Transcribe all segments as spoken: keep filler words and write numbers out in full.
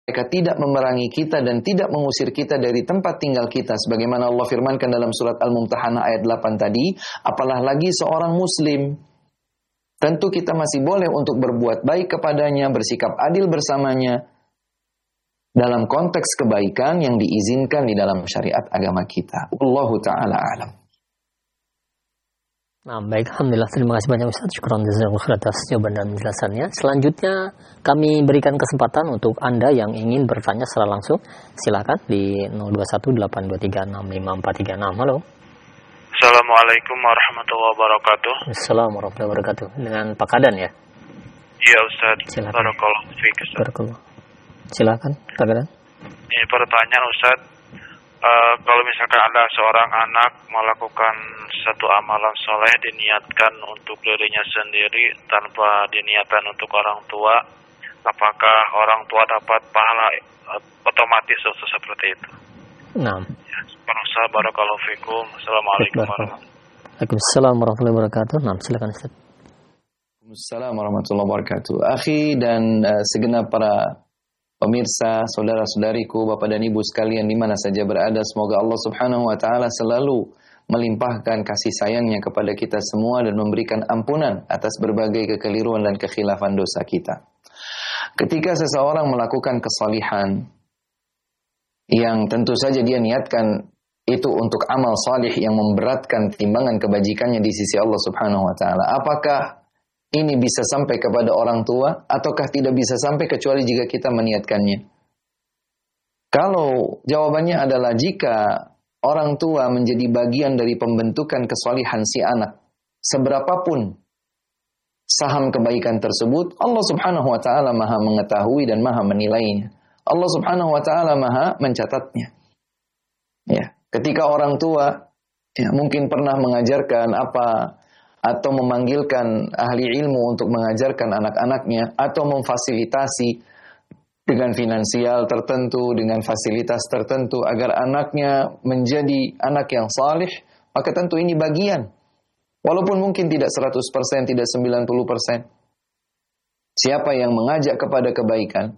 mereka tidak memerangi kita dan tidak mengusir kita dari tempat tinggal kita, sebagaimana Allah firmankan dalam surat Al-Mumtahanah ayat delapan tadi, apalah lagi seorang muslim. Tentu kita masih boleh untuk berbuat baik kepadanya, bersikap adil bersamanya dalam konteks kebaikan yang diizinkan di dalam syariat agama kita. Wallahu ta'ala a'lam. Nah, baik, alhamdulillah, terima kasih banyak Ustaz. Syukran jazakallahu atas jawaban dan penjelasannya. Selanjutnya kami berikan kesempatan untuk Anda yang ingin bertanya secara langsung. Silakan di nol dua satu delapan dua tiga enam lima empat tiga enam. Halo. Assalamualaikum warahmatullahi wabarakatuh. Assalamualaikum warahmatullahi wabarakatuh. Dengan Pak Kadan ya? Iya Ustaz. Silakan. Barakallahu fiik, Ustaz. Barakallahu. Silakan, Pak Kadan. Ini pertanyaan Ustaz. Uh, kalau misalkan ada seorang anak melakukan satu amalan soleh diniatkan untuk dirinya sendiri tanpa diniatkan untuk orang tua, apakah orang tua dapat pahala uh, otomatis seperti itu? Nah. Ya, Ustaz, barakallahu fikum. Assalamualaikum warahmatullahi wabarakatuh. Waalaikumsalam warahmatullahi wabarakatuh. Nah, silakan Ustaz. Waalaikumsalam warahmatullahi wabarakatuh. Akhi dan uh, segenap para pemirsa, saudara-saudariku, Bapak dan Ibu sekalian di mana saja berada, semoga Allah Subhanahu wa taala selalu melimpahkan kasih sayangnya kepada kita semua dan memberikan ampunan atas berbagai kekeliruan dan kekhilafan dosa kita. Ketika seseorang melakukan kesalihan yang tentu saja dia niatkan itu untuk amal salih yang memberatkan timbangan kebajikannya di sisi Allah Subhanahu wa taala, apakah ini bisa sampai kepada orang tua ataukah tidak bisa sampai kecuali jika kita meniatkannya? Kalau jawabannya adalah jika orang tua menjadi bagian dari pembentukan kesalihan si anak, seberapapun saham kebaikan tersebut, Allah Subhanahu wa taala Maha mengetahui dan Maha menilainya. Allah Subhanahu wa taala Maha mencatatnya. Ya, ketika orang tua ya, mungkin pernah mengajarkan apa atau memanggilkan ahli ilmu untuk mengajarkan anak-anaknya, atau memfasilitasi dengan finansial tertentu, dengan fasilitas tertentu agar anaknya menjadi anak yang salih, maka tentu ini bagian. Walaupun mungkin tidak seratus persen, tidak sembilan puluh persen. Siapa yang mengajak kepada kebaikan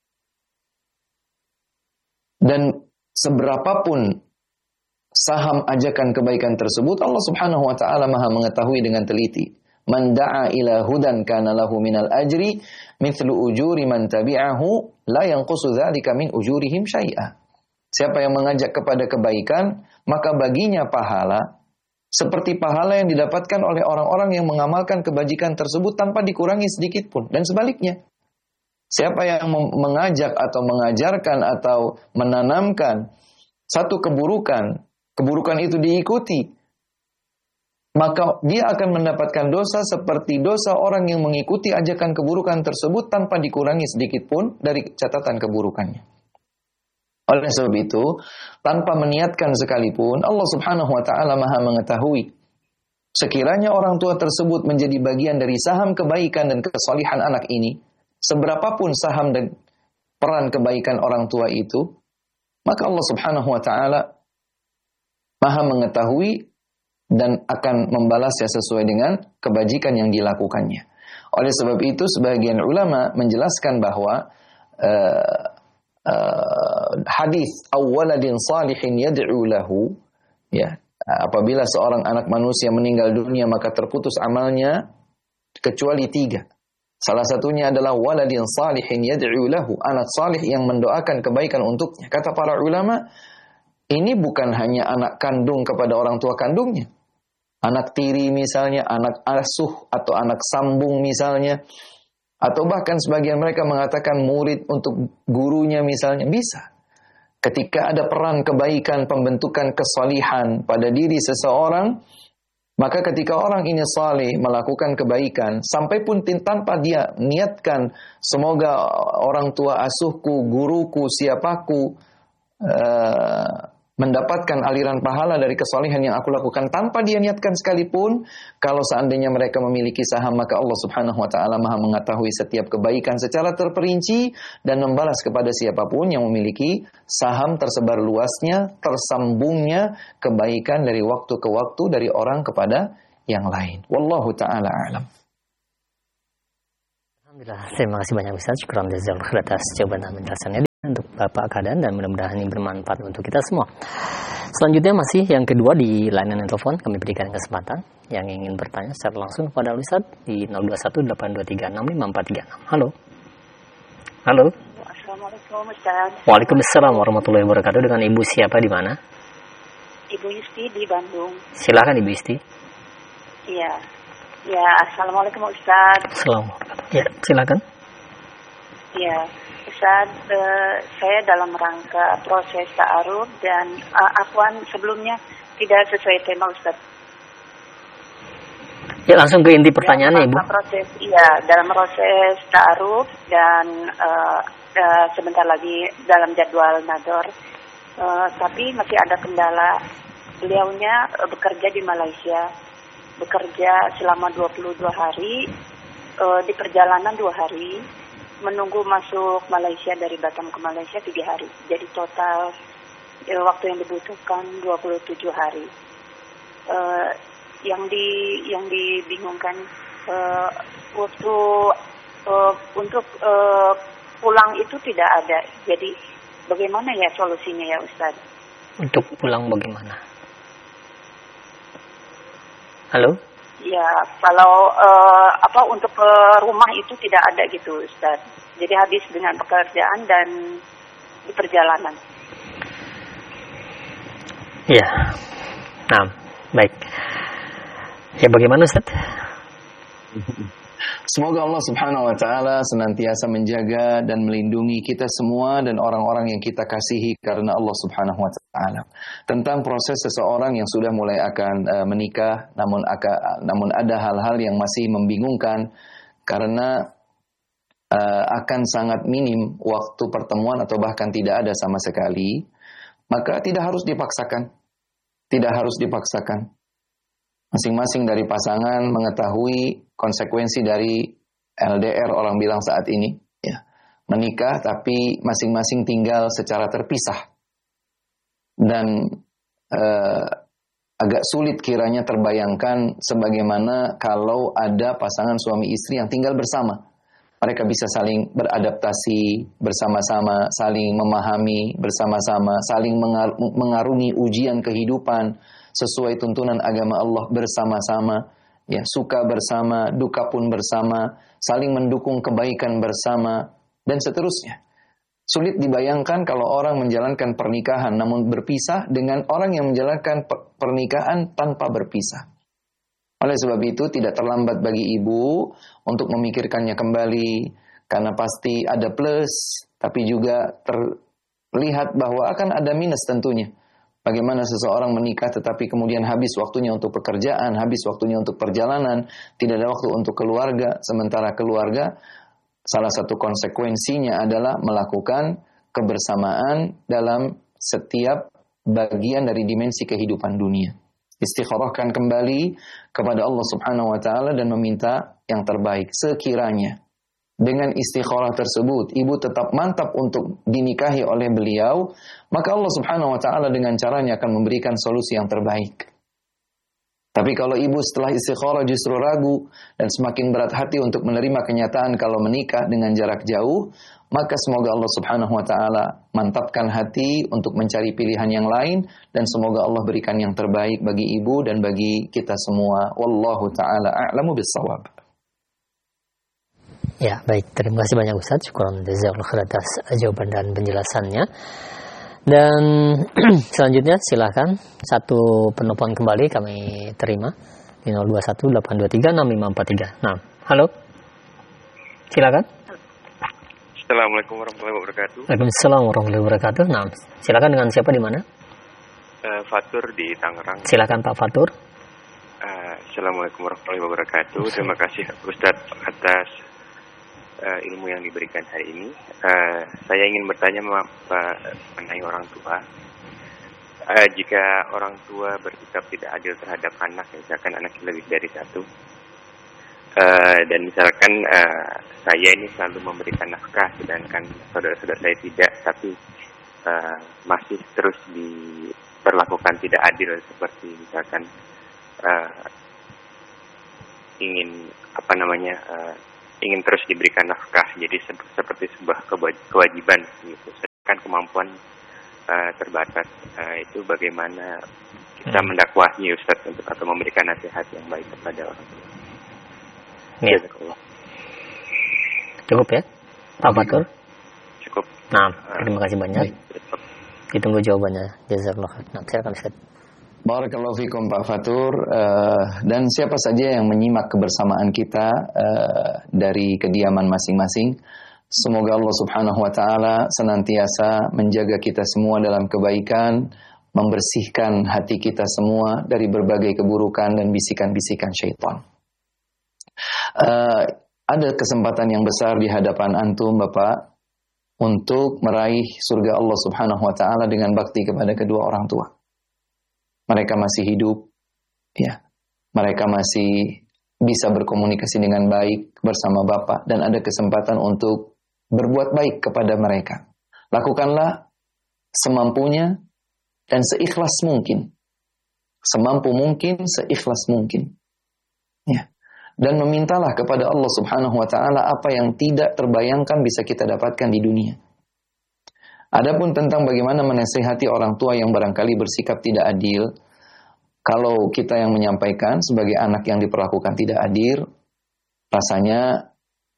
dan seberapapun saham ajakan kebaikan tersebut, Allah Subhanahu wa taala Maha mengetahui dengan teliti. Man da'a ila hudan kana lahu minal ajri mithlu ujuri man tabi'ahu la yanqusu dzalika min ujurihim syai'a. Siapa yang mengajak kepada kebaikan, maka baginya pahala seperti pahala yang didapatkan oleh orang-orang yang mengamalkan kebajikan tersebut tanpa dikurangi sedikit pun, dan sebaliknya. Siapa yang mengajak atau mengajarkan atau menanamkan satu keburukan, keburukan itu diikuti, maka dia akan mendapatkan dosa seperti dosa orang yang mengikuti ajakan keburukan tersebut tanpa dikurangi sedikit pun dari catatan keburukannya. Oleh sebab itu, tanpa meniatkan sekalipun, Allah Subhanahu wa taala Maha mengetahui. Sekiranya orang tua tersebut menjadi bagian dari saham kebaikan dan kesalihan anak ini, seberapapun saham dan peran kebaikan orang tua itu, maka Allah Subhanahu wa taala Maha mengetahui dan akan membalasnya sesuai dengan kebajikan yang dilakukannya. Oleh sebab itu, sebagian ulama menjelaskan bahwa uh, uh, hadis awwaladin salihin yad'u lahu, ya, apabila seorang anak manusia meninggal dunia maka terputus amalnya kecuali tiga. Salah satunya adalah waladin salihin yad'u lahu, anak salih yang mendoakan kebaikan untuknya. Kata para ulama, ini bukan hanya anak kandung kepada orang tua kandungnya. Anak tiri misalnya, anak asuh atau anak sambung misalnya. Atau bahkan sebagian mereka mengatakan murid untuk gurunya misalnya. Bisa. Ketika ada peran kebaikan, pembentukan kesalihan pada diri seseorang, maka ketika orang ini saleh melakukan kebaikan, sampai pun tanpa dia niatkan, semoga orang tua asuhku, guruku, siapaku, uh, mendapatkan aliran pahala dari kesalihan yang aku lakukan tanpa dia niatkan sekalipun, kalau seandainya mereka memiliki saham, maka Allah Subhanahu wa taala Maha mengetahui setiap kebaikan secara terperinci dan membalas kepada siapapun yang memiliki saham tersebar luasnya, tersambungnya kebaikan dari waktu ke waktu dari orang kepada yang lain. Wallahu taala a'lam. Alhamdulillah, terima kasih banyak Ustaz. Syukran jazakallahu atas jawaban dan penjelasannya. untuk Bapak Kadan dan mudah-mudahan ini bermanfaat untuk kita semua. Selanjutnya masih yang kedua di layanan telepon kami berikan kesempatan yang ingin bertanya secara langsung kepada Ustaz di nol dua satu delapan dua tiga enam lima empat tiga enam. Halo. Halo. Assalamualaikum Ustaz. Waalaikumsalam warahmatullahi wabarakatuh. Dengan Ibu siapa di mana? Ibu Yusti di Bandung. Silakan Ibu Yusti. Iya. Ya, Assalamualaikum Ustaz. Assalamualaikum. Ya, silakan. Iya. Ustaz, eh, saya dalam rangka proses ta'aruf dan uh, afwan sebelumnya tidak sesuai tema Ustaz. Ya, langsung ke inti pertanyaannya Ibu. Proses, iya, dalam proses ta'aruf dan uh, uh, sebentar lagi dalam jadwal nador. Uh, tapi masih ada kendala. Beliaunya uh, bekerja di Malaysia. Bekerja selama dua puluh dua hari, uh, di perjalanan dua hari, menunggu masuk Malaysia dari Batam ke Malaysia tiga hari. Jadi total uh, waktu yang dibutuhkan dua puluh tujuh hari. Uh, yang di yang dibingungkan uh, waktu uh, untuk uh, pulang itu tidak ada. Jadi bagaimana ya solusinya ya Ustaz? Untuk pulang bagaimana? Halo? Ya, kalau uh, apa untuk ke rumah itu tidak ada gitu Ustaz. Jadi habis dengan pekerjaan dan di perjalanan. Ya. Nah, baik. Ya, bagaimana Ustaz? Semoga Allah Subhanahu wa taala senantiasa menjaga dan melindungi kita semua dan orang-orang yang kita kasihi karena Allah Subhanahu wa taala. Tentang proses seseorang yang sudah mulai akan uh, menikah namun akan, namun ada hal-hal yang masih membingungkan karena uh, akan sangat minim waktu pertemuan atau bahkan tidak ada sama sekali, maka tidak harus dipaksakan. Tidak harus dipaksakan. Masing-masing dari pasangan mengetahui konsekuensi dari L D R orang bilang saat ini, ya, menikah tapi masing-masing tinggal secara terpisah dan eh, agak sulit kiranya terbayangkan sebagaimana kalau ada pasangan suami istri yang tinggal bersama. Mereka bisa saling beradaptasi bersama-sama, saling memahami bersama-sama, saling mengarungi ujian kehidupan sesuai tuntunan agama Allah bersama-sama, ya, suka bersama, duka pun bersama, saling mendukung kebaikan bersama, dan seterusnya. Sulit dibayangkan kalau orang menjalankan pernikahan namun berpisah dengan orang yang menjalankan pernikahan tanpa berpisah. Oleh sebab itu tidak terlambat bagi ibu untuk memikirkannya kembali, karena pasti ada plus, tapi juga terlihat bahwa akan ada minus tentunya. Bagaimana seseorang menikah tetapi kemudian habis waktunya untuk pekerjaan, habis waktunya untuk perjalanan, tidak ada waktu untuk keluarga, sementara keluarga salah satu konsekuensinya adalah melakukan kebersamaan dalam setiap bagian dari dimensi kehidupan dunia. Istikharahkan kembali kepada Allah Subhanahu wa taala dan meminta yang terbaik. Sekiranya dengan istikharah tersebut ibu tetap mantap untuk dinikahi oleh beliau, maka Allah Subhanahu wa taala dengan caranya akan memberikan solusi yang terbaik. Tapi kalau ibu setelah istikharah justru ragu dan semakin berat hati untuk menerima kenyataan kalau menikah dengan jarak jauh, maka semoga Allah Subhanahu wa taala mantapkan hati untuk mencari pilihan yang lain, dan semoga Allah berikan yang terbaik bagi ibu dan bagi kita semua. Wallahu taala a'lamu bis-shawab. Ya, baik. Terima kasih banyak Ustaz. Syukran jazakallahu khair atas jawaban dan penjelasannya. Dan selanjutnya silakan satu penelpon kembali kami terima di nol dua satu delapan dua tiga enam lima empat tiga. Nah, halo. Silakan. Assalamualaikum warahmatullahi wabarakatuh. Waalaikumsalam warahmatullahi wabarakatuh. Nah, silakan dengan siapa di mana? Uh, Fatur di Tangerang. Silakan Pak Fatur. Uh, Assalamualaikum warahmatullahi wabarakatuh. Terima kasih Ustadz atas uh, ilmu yang diberikan hari ini. Uh, saya ingin bertanya mengenai orang tua. Uh, jika orang tua bersikap tidak adil terhadap anak, misalkan anaknya lebih dari satu, uh, dan misalkan uh, saya ini selalu memberikan nafkah, sedangkan saudara-saudara saya tidak, tapi uh, masih terus diperlakukan tidak adil, seperti misalkan uh, ingin apa namanya uh, ingin terus diberikan nafkah, jadi se- seperti sebuah kewajiban gitu. kan kemampuan uh, terbatas. Uh, itu bagaimana kita hmm. mendakwahi Ustaz untuk atau memberikan nasihat yang baik kepada orang tua. Ya. Cukup ya, Pak Fatur? Cukup. Nah, terima kasih banyak. Cukup. Kita tunggu jawabannya. Jazakallah khair. Nah, silakan Ustaz. Barakallahu fikum Pak Fatur, uh, dan siapa saja yang menyimak kebersamaan kita uh, dari kediaman masing-masing. Semoga Allah Subhanahu wa taala senantiasa menjaga kita semua dalam kebaikan, membersihkan hati kita semua dari berbagai keburukan dan bisikan-bisikan syaitan. Uh, ada kesempatan yang besar di hadapan antum Bapak untuk meraih surga Allah Subhanahu wa taala dengan bakti kepada kedua orang tua. Mereka masih hidup, ya. Mereka masih bisa berkomunikasi dengan baik bersama Bapak dan ada kesempatan untuk berbuat baik kepada mereka. Lakukanlah semampunya dan seikhlas mungkin. Semampu mungkin, seikhlas mungkin. Ya. Dan memintalah kepada Allah Subhanahu wa taala apa yang tidak terbayangkan bisa kita dapatkan di dunia. Adapun tentang bagaimana menasihati orang tua yang barangkali bersikap tidak adil, kalau kita yang menyampaikan sebagai anak yang diperlakukan tidak adil, rasanya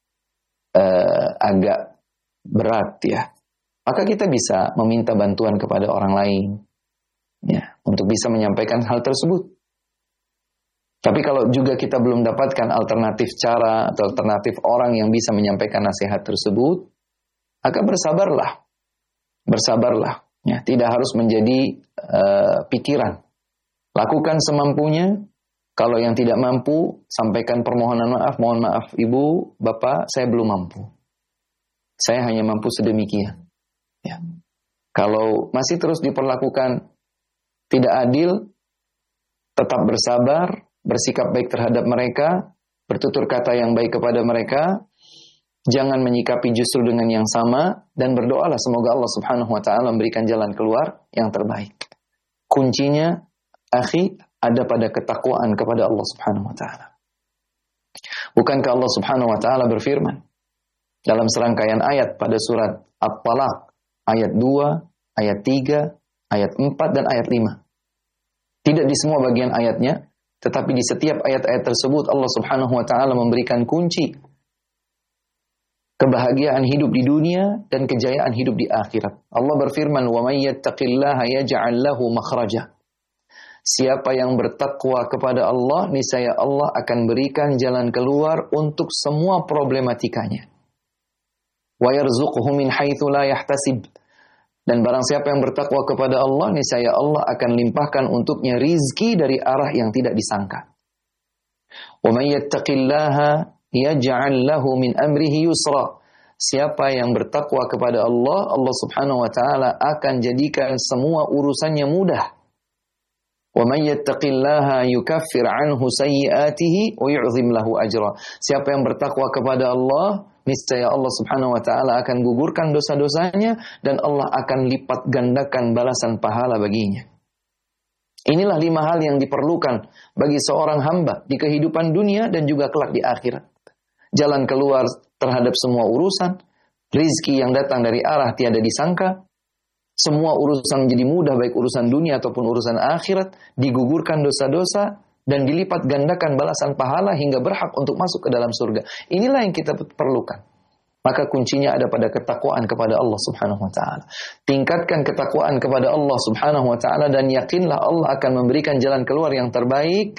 eh, agak berat ya. Maka kita bisa meminta bantuan kepada orang lain ya, untuk bisa menyampaikan hal tersebut. Tapi kalau juga kita belum dapatkan alternatif cara atau alternatif orang yang bisa menyampaikan nasihat tersebut, maka bersabarlah. Bersabarlah. Ya, tidak harus menjadi uh, pikiran. Lakukan semampunya. Kalau yang tidak mampu, sampaikan permohonan maaf. Mohon maaf Ibu, Bapak, saya belum mampu. Saya hanya mampu sedemikian. Ya. Kalau masih terus diperlakukan tidak adil, tetap bersabar, bersikap baik terhadap mereka, bertutur kata yang baik kepada mereka, jangan menyikapi justru dengan yang sama, dan berdoalah semoga Allah Subhanahu wa taala memberikan jalan keluar yang terbaik. Kuncinya, akhi, ada pada ketakwaan kepada Allah Subhanahu wa taala. Bukankah Allah Subhanahu wa taala berfirman dalam serangkaian ayat pada surat At-Talaq ayat dua, ayat tiga, ayat empat dan ayat lima. Tidak di semua bagian ayatnya, tetapi di setiap ayat-ayat tersebut Allah Subhanahu wa taala memberikan kunci kebahagiaan hidup di dunia dan kejayaan hidup di akhirat. Allah berfirman, "Wa may yattaqillaha yaj'al lahu makhraja." Siapa yang bertakwa kepada Allah, niscaya Allah akan berikan jalan keluar untuk semua problematikanya. Wa yarzuquhu min haitsu la yahtasib. Dan barang siapa yang bertakwa kepada Allah, niscaya Allah akan limpahkan untuknya rizki dari arah yang tidak disangka. Wa may yattaqillaha yaj'al lahu min amrihi yusra. Siapa yang bertakwa kepada Allah, Allah Subhanahu wa taala akan jadikan semua urusannya mudah. Wa may yattaqillaha yukaffir 'anhu sayyi'atihi wa yu'zim lahu ajra. Siapa yang bertakwa kepada Allah, niscaya Allah Subhanahu wa taala akan gugurkan dosa-dosanya dan Allah akan lipat gandakan balasan pahala baginya. Inilah lima hal yang diperlukan bagi seorang hamba di kehidupan dunia dan juga kelak di akhirat. Jalan keluar terhadap semua urusan, rizki yang datang dari arah tiada disangka, semua urusan menjadi mudah baik urusan dunia ataupun urusan akhirat, digugurkan dosa-dosa dan dilipat gandakan balasan pahala hingga berhak untuk masuk ke dalam surga. Inilah yang kita perlukan. Maka kuncinya ada pada ketakwaan kepada Allah Subhanahu wa taala. Tingkatkan ketakwaan kepada Allah Subhanahu wa taala dan yakinlah Allah akan memberikan jalan keluar yang terbaik.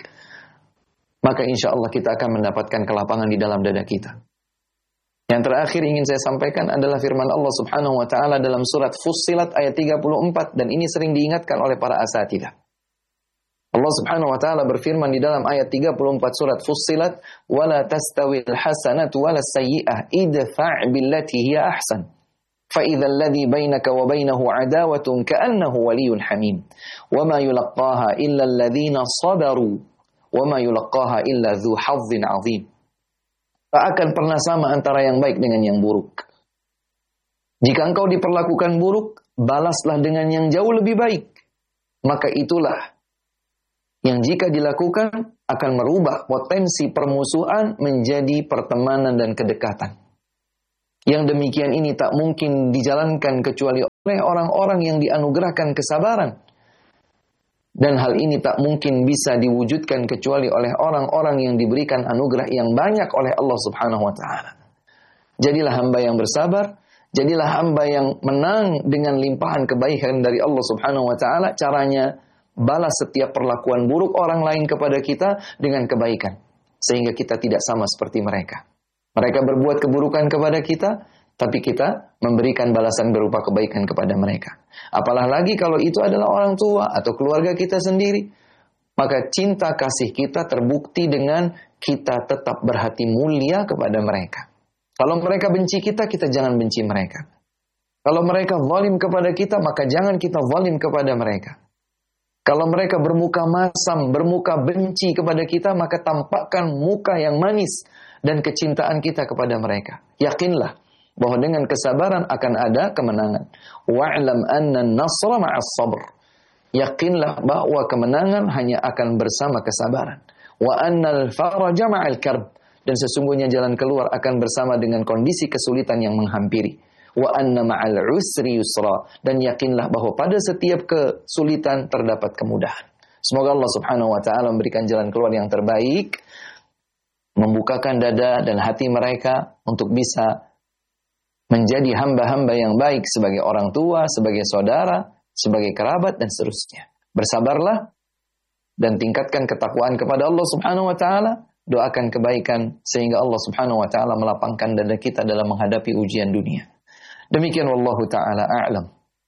Maka insya Allah kita akan mendapatkan kelapangan di dalam dada kita. Yang terakhir ingin saya sampaikan adalah firman Allah Subhanahu wa taala dalam surat Fussilat ayat tiga puluh empat, dan ini sering diingatkan oleh para asatidzah. Allah Subhanahu wa taala berfirman di dalam ayat tiga puluh empat surat Fussilat, "Wala tastawil hasanatu wala sayyi'ah idfa' billati hiya ahsan. Fa idzal ladzi bainaka wa bainahu 'adawatun ka'annahu waliyyun hamim. Wa ma yulaqqaha illa alladzina sabaru wa ma yulaqqaha illa dzu hazzin 'adzim." Tak akan pernah sama antara yang baik dengan yang buruk. Jika engkau diperlakukan buruk, balaslah dengan yang jauh lebih baik. Maka itulah yang jika dilakukan akan merubah potensi permusuhan menjadi pertemanan dan kedekatan. Yang demikian ini tak mungkin dijalankan kecuali oleh orang-orang yang dianugerahkan kesabaran. Dan hal ini tak mungkin bisa diwujudkan kecuali oleh orang-orang yang diberikan anugerah yang banyak oleh Allah Subhanahu wa taala. Jadilah hamba yang bersabar, jadilah hamba yang menang dengan limpahan kebaikan dari Allah Subhanahu wa taala. Caranya balas setiap perlakuan buruk orang lain kepada kita dengan kebaikan, sehingga kita tidak sama seperti mereka. Mereka berbuat keburukan kepada kita, tapi kita memberikan balasan berupa kebaikan kepada mereka. Apalah lagi kalau itu adalah orang tua atau keluarga kita sendiri. Maka cinta kasih kita terbukti dengan kita tetap berhati mulia kepada mereka. Kalau mereka benci kita, kita jangan benci mereka. Kalau mereka zalim kepada kita, maka jangan kita zalim kepada mereka. Kalau mereka bermuka masam, bermuka benci kepada kita, maka tampakkan muka yang manis dan kecintaan kita kepada mereka. Yakinlah bahwa dengan kesabaran akan ada kemenangan. Wa'lam anna an-nasra ma'as sabr. Yakinlah bahwa kemenangan hanya akan bersama kesabaran. Wa annal faraja ma'al karb. Dan sesungguhnya jalan keluar akan bersama dengan kondisi kesulitan yang menghampiri. Wa anna ma'al usri yusra. Dan yakinlah bahwa pada setiap kesulitan terdapat kemudahan. Semoga Allah Subhanahu wa taala memberikan jalan keluar yang terbaik, membukakan dada dan hati mereka untuk bisa menjadi hamba-hamba yang baik sebagai orang tua, sebagai saudara, sebagai kerabat, dan seterusnya. Bersabarlah dan tingkatkan ketakwaan kepada Allah Subhanahu wa taala. Doakan kebaikan sehingga Allah Subhanahu wa taala melapangkan dada kita dalam menghadapi ujian dunia. Demikian wallahu taala a'lam.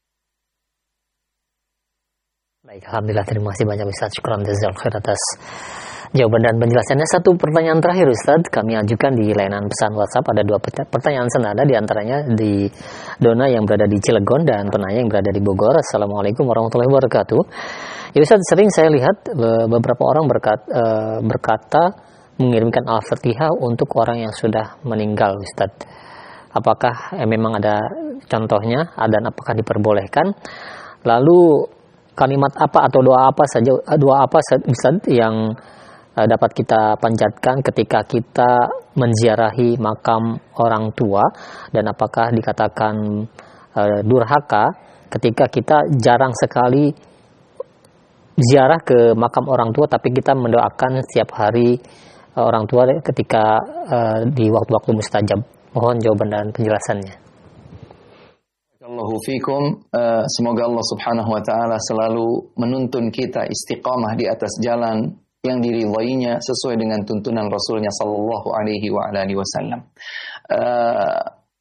Baik, alhamdulillah, terima kasih banyak Ustaz. Syukran jazakallahu khair atas jawaban dan penjelasannya. Satu pertanyaan terakhir Ustaz, kami ajukan di layanan pesan WhatsApp. Ada dua pertanyaan senada, di antaranya di Dona yang berada di Cilegon dan penanya yang berada di Bogor. Assalamualaikum warahmatullahi wabarakatuh. Ya Ustaz, sering saya lihat beberapa orang berkata, berkata mengirimkan Al-Fatihah untuk orang yang sudah meninggal Ustaz. Apakah eh, memang ada contohnya dan apakah diperbolehkan? Lalu kalimat apa atau doa apa saja, doa apa Ustaz yang dapat kita panjatkan ketika kita menziarahi makam orang tua, dan apakah dikatakan uh, durhaka ketika kita jarang sekali ziarah ke makam orang tua tapi kita mendoakan setiap hari uh, orang tua ketika uh, di waktu-waktu mustajab. Mohon jawaban dan penjelasannya. Allahu fikum. Uh, semoga Allah Subhanahu wa taala selalu menuntun kita istiqamah di atas jalan yang diridhainya sesuai dengan tuntunan Rasulnya sallallahu alaihi wa alihi wasallam. Uh,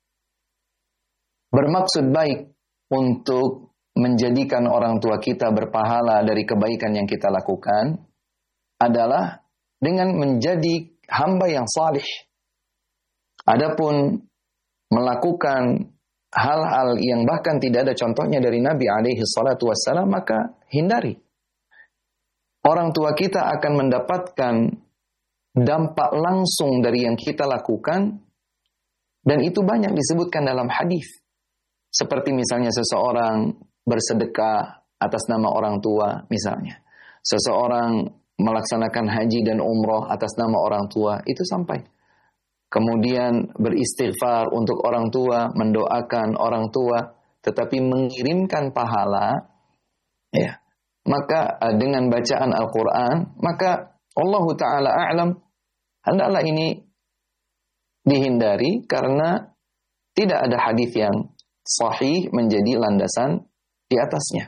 bermaksud baik untuk menjadikan orang tua kita berpahala dari kebaikan yang kita lakukan adalah dengan menjadi hamba yang salih. Adapun melakukan hal-hal yang bahkan tidak ada contohnya dari Nabi alaihi salatu wassalam, maka hindari. Orang tua kita akan mendapatkan dampak langsung dari yang kita lakukan, dan itu banyak disebutkan dalam hadis. Seperti misalnya seseorang bersedekah atas nama orang tua misalnya. Seseorang melaksanakan haji dan umroh atas nama orang tua, itu sampai. Kemudian beristighfar untuk orang tua, mendoakan orang tua, tetapi mengirimkan pahala, ya. Maka dengan bacaan Al-Quran, maka Allah Ta'ala a'lam, hendaklah ini dihindari karena tidak ada hadis yang sahih menjadi landasan di atasnya.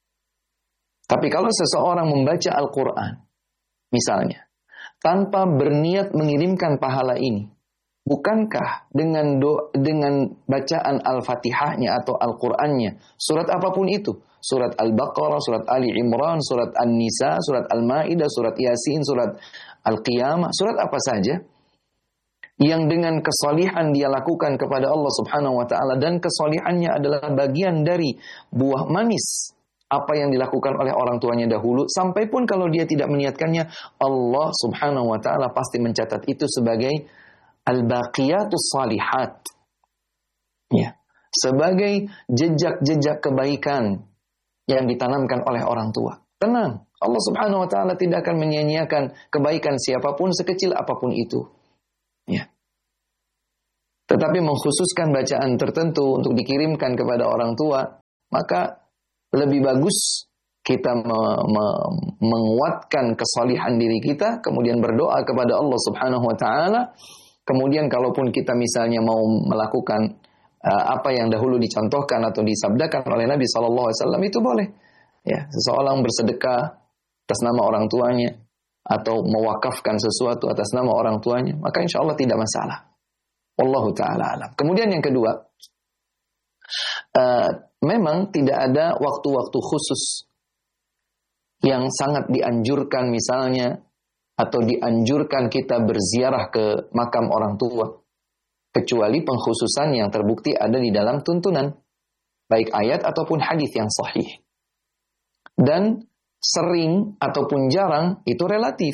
Tapi kalau seseorang membaca Al-Quran, misalnya, tanpa berniat mengirimkan pahala ini, bukankah dengan do, dengan bacaan Al-Fatihahnya atau Al-Qur'annya, surat apapun itu, surat Al-Baqarah, surat Ali Imran, surat An-Nisa, surat Al-Maidah, surat Yasin, surat Al-Qiyamah, surat apa saja yang dengan kesalihan dia lakukan kepada Allah Subhanahu wa taala, dan kesalihannya adalah bagian dari buah manis apa yang dilakukan oleh orang tuanya dahulu, sampai pun kalau dia tidak meniatkannya, Allah Subhanahu wa taala pasti mencatat itu sebagai al-baqiyatus salihat, ya, sebagai jejak-jejak kebaikan yang ditanamkan oleh orang tua. Tenang, Allah Subhanahu wa taala tidak akan menyia-nyiakan kebaikan siapapun sekecil apapun itu, ya. Tetapi mengkhususkan bacaan tertentu untuk dikirimkan kepada orang tua maka lebih bagus kita me- me- menguatkan kesalihan diri kita, kemudian berdoa kepada Allah Subhanahu wa taala. Kemudian kalaupun kita misalnya mau melakukan uh, apa yang dahulu dicontohkan atau disabdakan oleh Nabi sallallahu alaihi wasallam, itu boleh. Ya, seseorang bersedekah atas nama orang tuanya atau mewakafkan sesuatu atas nama orang tuanya, maka insya Allah tidak masalah. Wallahu ta'ala alam. Kemudian yang kedua, uh, memang tidak ada waktu-waktu khusus yang sangat dianjurkan misalnya, atau dianjurkan kita berziarah ke makam orang tua, kecuali pengkhususan yang terbukti ada di dalam tuntunan, baik ayat ataupun hadis yang sahih. Dan sering ataupun jarang itu relatif.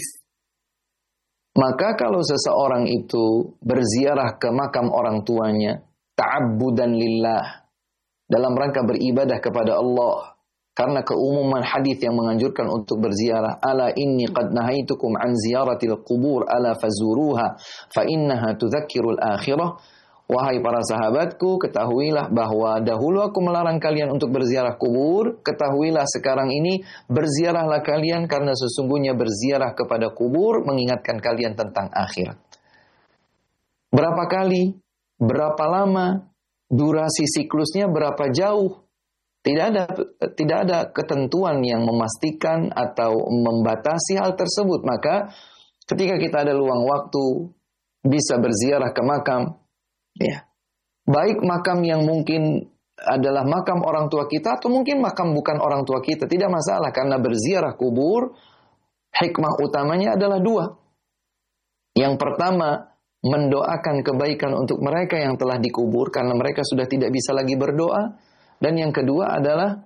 Maka kalau seseorang itu berziarah ke makam orang tuanya ta'abbudan lillah, dalam rangka beribadah kepada Allah, karena keumuman hadis yang menganjurkan untuk berziarah, ala inni qad nahaitukum an ziyaratil qubur ala fazuruha fa innaha tudzakkirul akhirah. Wahai para sahabatku, ketahuilah bahwa dahulu aku melarang kalian untuk berziarah kubur, ketahuilah sekarang ini berziarahlah kalian, karena sesungguhnya berziarah kepada kubur mengingatkan kalian tentang akhirat. Berapa kali, berapa lama, durasi siklusnya berapa jauh? Tidak ada tidak ada ketentuan yang memastikan atau membatasi hal tersebut. Maka ketika kita ada luang waktu, bisa berziarah ke makam, ya. Baik makam yang mungkin adalah makam orang tua kita, atau mungkin makam bukan orang tua kita, tidak masalah, karena berziarah kubur hikmah utamanya adalah dua. Yang pertama, mendoakan kebaikan untuk mereka yang telah dikubur karena mereka sudah tidak bisa lagi berdoa. Dan yang kedua adalah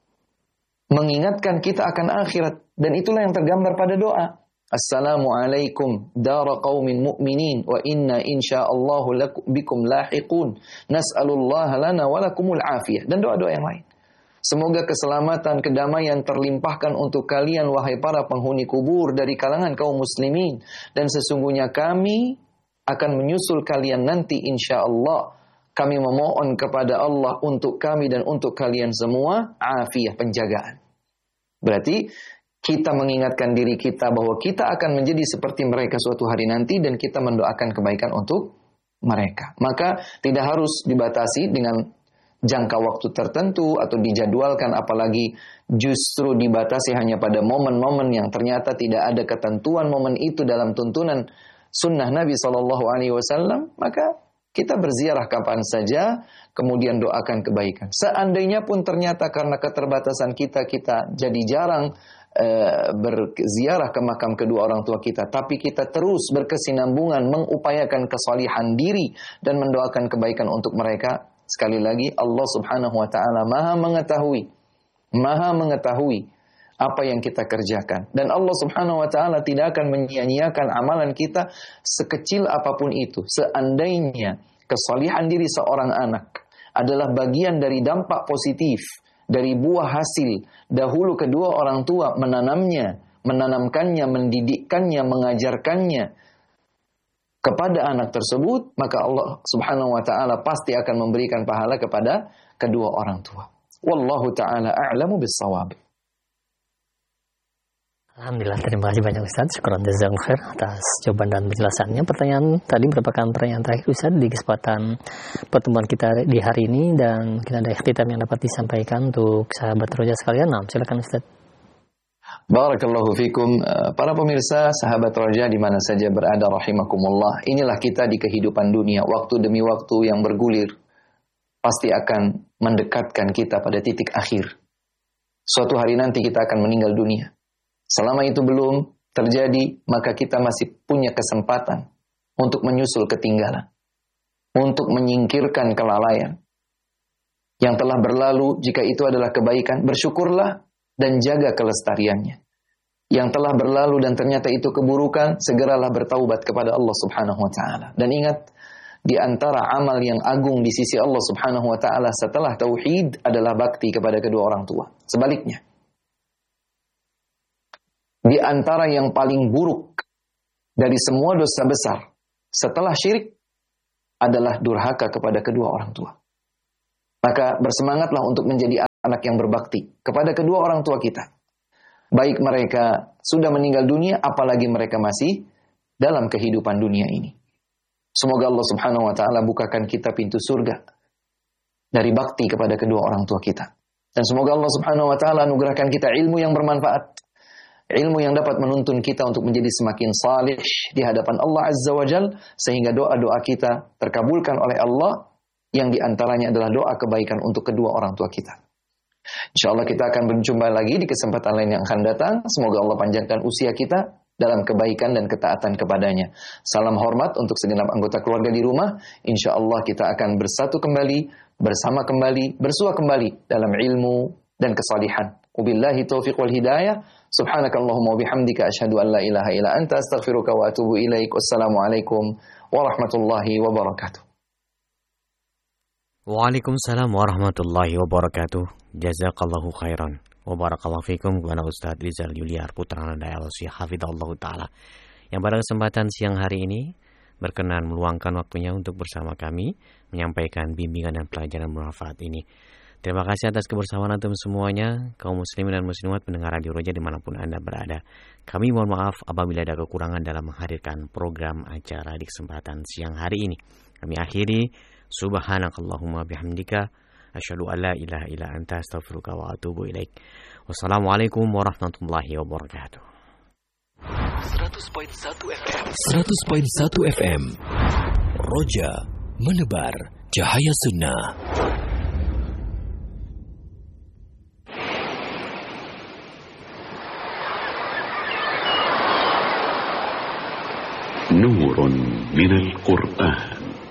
mengingatkan kita akan akhirat. Dan itulah yang tergambar pada doa. Assalamualaikum dara qaumin mu'minin wa inna insyaallahu bikum lahiqun. Nas'alullaha lana wa lakumul afiyah. Dan doa-doa yang lain. Semoga keselamatan, kedamaian terlimpahkan untuk kalian, wahai para penghuni kubur dari kalangan kaum muslimin. Dan sesungguhnya kami akan menyusul kalian nanti insyaallah. Kami memohon kepada Allah untuk kami dan untuk kalian semua afiyah, penjagaan. Berarti kita mengingatkan diri kita bahwa kita akan menjadi seperti mereka suatu hari nanti, dan kita mendoakan kebaikan untuk mereka. Maka tidak harus dibatasi dengan jangka waktu tertentu atau dijadwalkan, apalagi justru dibatasi hanya pada momen-momen yang ternyata tidak ada ketentuan momen itu dalam tuntunan sunnah Nabi shallallahu alaihi wasallam. Maka kita berziarah kapan saja, kemudian doakan kebaikan. Seandainya pun ternyata karena keterbatasan kita, kita jadi jarang e, berziarah ke makam kedua orang tua kita, tapi kita terus berkesinambungan mengupayakan kesalihan diri dan mendoakan kebaikan untuk mereka. Sekali lagi, Allah Subhanahu wa taala Maha mengetahui, Maha mengetahui apa yang kita kerjakan. Dan Allah Subhanahu wa taala tidak akan menyia-nyiakan amalan kita sekecil apapun itu. Seandainya kesalihan diri seorang anak adalah bagian dari dampak positif dari buah hasil dahulu kedua orang tua menanamnya, menanamkannya, mendidikkannya, mengajarkannya kepada anak tersebut, maka Allah Subhanahu wa taala pasti akan memberikan pahala kepada kedua orang tua. Wallahu taala a'lamu bis-shawab. Alhamdulillah, terima kasih banyak Ustaz. Syukran jazakallahu khair atas jawaban dan penjelasannya. Pertanyaan tadi merupakan pertanyaan terakhir Ustaz di kesempatan pertemuan kita di hari ini, dan kita ada ikhtitam yang dapat disampaikan untuk sahabat roja sekalian. Nah, silakan Ustaz. Barakallahu fikum. Para pemirsa sahabat roja di mana saja berada rahimakumullah. Inilah kita di kehidupan dunia, waktu demi waktu yang bergulir pasti akan mendekatkan kita pada titik akhir. Suatu hari nanti kita akan meninggal dunia. Selama itu belum terjadi, maka kita masih punya kesempatan untuk menyusul ketinggalan, untuk menyingkirkan kelalaian yang telah berlalu. Jika itu adalah kebaikan, bersyukurlah dan jaga kelestariannya. Yang telah berlalu dan ternyata itu keburukan, segeralah bertaubat kepada Allah Subhanahu wa taala. Dan ingat, di antara amal yang agung di sisi Allah Subhanahu wa taala setelah tauhid adalah bakti kepada kedua orang tua. Sebaliknya, di antara yang paling buruk dari semua dosa besar setelah syirik adalah durhaka kepada kedua orang tua. Maka bersemangatlah untuk menjadi anak yang berbakti kepada kedua orang tua kita. Baik mereka sudah meninggal dunia, apalagi mereka masih dalam kehidupan dunia ini. Semoga Allah Subhanahu wa taala bukakan kita pintu surga dari bakti kepada kedua orang tua kita. Dan semoga Allah Subhanahu wa taala anugerahkan kita ilmu yang bermanfaat. Ilmu yang dapat menuntun kita untuk menjadi semakin salih di hadapan Allah Azza wa Jal, sehingga doa-doa kita terkabulkan oleh Allah, yang diantaranya adalah doa kebaikan untuk kedua orang tua kita. InsyaAllah kita akan berjumpa lagi di kesempatan lain yang akan datang. Semoga Allah panjangkan usia kita dalam kebaikan dan ketaatan kepadanya. Salam hormat untuk segenap anggota keluarga di rumah. InsyaAllah kita akan bersatu kembali, bersama kembali, bersua kembali dalam ilmu dan kesalihan. Wabillahi taufiq wal hidayah. Subhanakallahumma wabihamdika asyhadu an la ilaha illa anta astaghfiruka wa atubu ilaik. Wassalamualaikum warahmatullahi wabarakatuh. Waalaikumsalam warahmatullahi wabarakatuh. Jazakallahu khairan wa barakallahu fikum kepada Ustaz Rizal Yuliar Putra Nanda L C hafizallahu taala, yang pada kesempatan siang hari ini berkenan meluangkan waktunya untuk bersama kami menyampaikan bimbingan dan pelajaran bermanfaat ini. Terima kasih atas kebersamaan antum semuanya, kaum muslimin dan muslimat pendengar Radio Roja dimanapun Anda berada. Kami mohon maaf apabila ada kekurangan dalam menghadirkan program acara di kesempatan siang hari ini. Kami akhiri, subhanakallahumma bihamdika asyhadu an la ilaha illa anta astaghfiruka wa atubu ilaik. Wassalamualaikum warahmatullahi wabarakatuh. seratus koma satu F M seratus koma satu F M Roja menebar cahaya sunnah. نور من القرآن